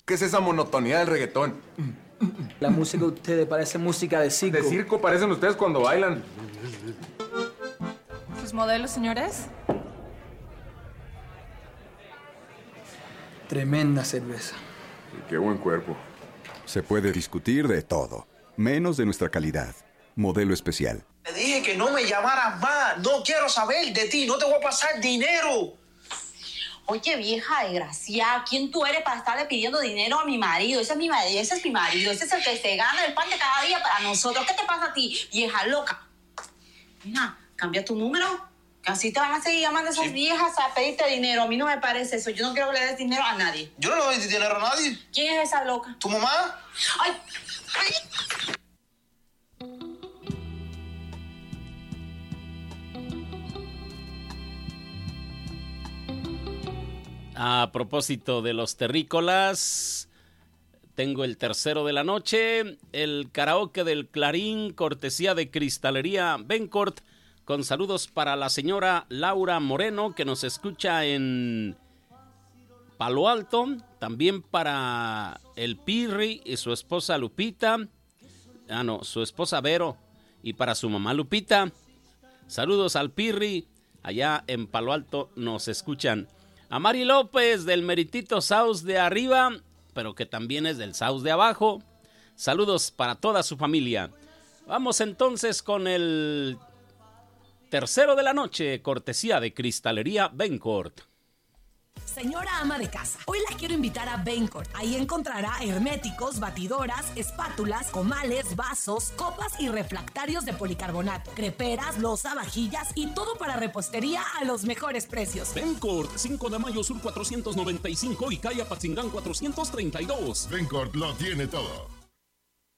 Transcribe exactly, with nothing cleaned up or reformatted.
¿Qué es esa monotonía del reggaetón? La música de ustedes parece música de circo. De circo parecen ustedes cuando bailan. ¿Sus modelos, señores? Tremenda cerveza. Y qué buen cuerpo. Se puede discutir de todo, menos de nuestra calidad. Modelo especial. Te dije que no me llamaras más. No quiero saber de ti. No te voy a pasar dinero. Oye, vieja desgraciada, ¿quién tú eres para estarle pidiendo dinero a mi marido? Ese es mi marido, ese es mi marido, ese es el que se gana el pan de cada día para nosotros. ¿Qué te pasa a ti, vieja loca? Mira, cambia tu número, que así te van a seguir llamando esas sí. viejas a pedirte dinero. A mí no me parece eso. Yo no quiero que le des dinero a nadie. Yo no le doy dinero a nadie. ¿Quién es esa loca? ¿Tu mamá? ¡Ay! ¡Ay! A propósito de los terrícolas, tengo el tercero de la noche, el karaoke del Clarín, cortesía de Cristalería Bencourt, con saludos para la señora Laura Moreno, que nos escucha en Palo Alto, también para el Pirri y su esposa Lupita, ah no, su esposa Vero, y para su mamá Lupita. Saludos al Pirri, allá en Palo Alto nos escuchan. A Mari López del meritito South de arriba, pero que también es del South de abajo. Saludos para toda su familia. Vamos entonces con el tercero de la noche, cortesía de Cristalería Bencourt. Señora ama de casa, hoy la quiero invitar a Bencourt. Ahí encontrará herméticos, batidoras, espátulas, comales, vasos, copas y refractarios de policarbonato, creperas, loza, vajillas y todo para repostería a los mejores precios. Bencourt, cinco de mayo sur cuatrocientos noventa y cinco y calle Apatzingán cuatrocientos treinta y dos. Bencourt lo tiene todo.